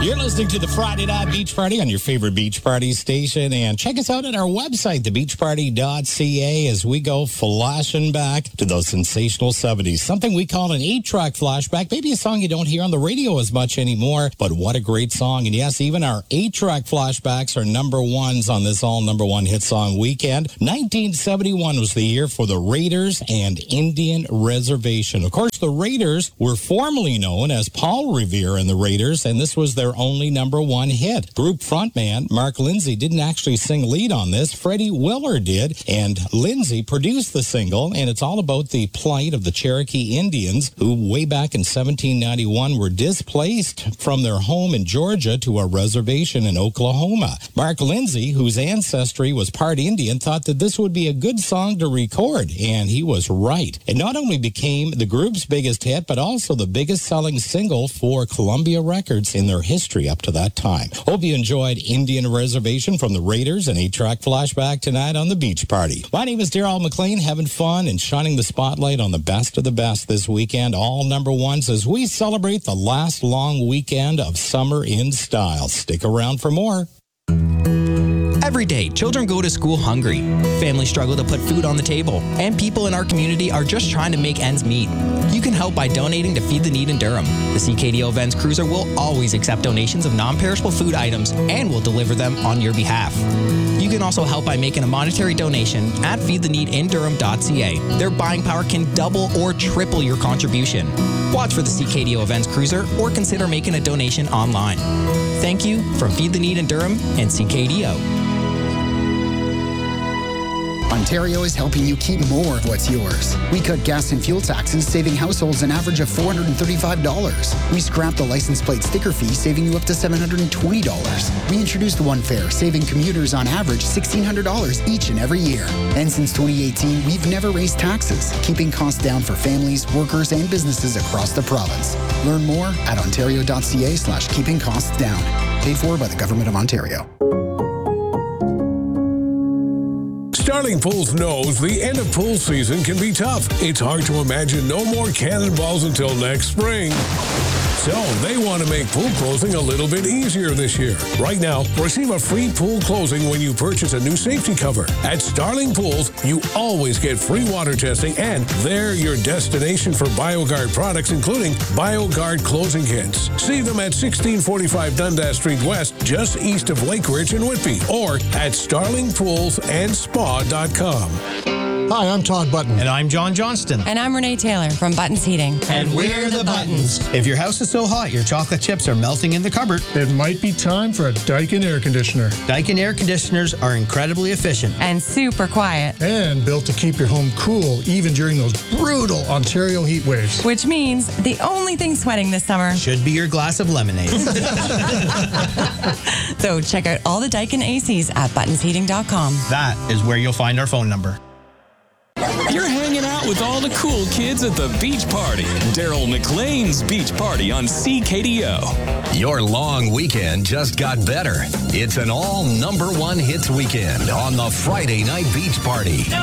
You're listening to the Friday Night Beach Party on your favorite beach party station. And check us out at our website, thebeachparty.ca, as we go flashing back to those sensational 70s. Something we call an 8-track flashback. Maybe a song you don't hear on the radio as much anymore, but what a great song. And yes, even our 8-track flashbacks are number ones on this all number one hit song weekend. 1971 was the year for the Raiders and Indian Reservation. Of course, the Raiders were formerly known as Paul Revere and the Raiders, and this was their only number one hit. Group frontman Mark Lindsay didn't actually sing lead on this. Freddie Willer did, and Lindsay produced the single, and it's all about the plight of the Cherokee Indians who way back in 1791 were displaced from their home in Georgia to a reservation in Oklahoma. Mark Lindsay, whose ancestry was part Indian, thought that this would be a good song to record, and he was right. It not only became the group's biggest hit, but also the biggest selling single for Columbia Records in their history up to that time. Hope you enjoyed Indian Reservation from the Raiders, an 8-track flashback tonight on the Beach Party. My name is Darryl McLean, having fun and shining the spotlight on the best of the best this weekend, all number ones, as we celebrate the last long weekend of summer in style. Stick around for more. Every day, children go to school hungry. Families struggle to put food on the table, and people in our community are just trying to make ends meet. You can help by donating to Feed the Need in Durham. The CKDO Events Cruiser will always accept donations of non-perishable food items and will deliver them on your behalf. You can also help by making a monetary donation at feedtheneedindurham.ca. Their buying power can double or triple your contribution. Watch for the CKDO Events Cruiser or consider making a donation online. Thank you from Feed the Need in Durham and CKDO. Ontario is helping you keep more of what's yours. We cut gas and fuel taxes, saving households an average of $435. We scrapped the license plate sticker fee, saving you up to $720. We introduced One Fare, saving commuters on average $1,600 each and every year. And since 2018, we've never raised taxes, keeping costs down for families, workers, and businesses across the province. Learn more at ontario.ca/keeping costs down. Paid for by the Government of Ontario. Starling Pools knows the end of pool season can be tough. It's hard to imagine no more cannonballs until next spring. So they want to make pool closing a little bit easier this year. Right now, receive a free pool closing when you purchase a new safety cover. At Starling Pools, you always get free water testing, and they're your destination for BioGuard products, including BioGuard closing kits. See them at 1645 Dundas Street West, just east of Lake Ridge and Whitby, or at starlingpoolsandspa.com. Hi, I'm Todd Button. And I'm John Johnston. And I'm Renee Taylor from Buttons Heating. And we're the Buttons. If your house is so hot your chocolate chips are melting in the cupboard, it might be time for a Daikin air conditioner. Daikin air conditioners are incredibly efficient. And super quiet. And built to keep your home cool even during those brutal Ontario heat waves. Which means the only thing sweating this summer should be your glass of lemonade. So check out all the Daikin ACs at buttonsheating.com. That is where you'll find our phone number. You're hanging out with all the cool kids at the Beach Party. Darryl McLean's Beach Party on CKDO. Your long weekend just got better. It's an all number one hits weekend on the Friday Night Beach Party.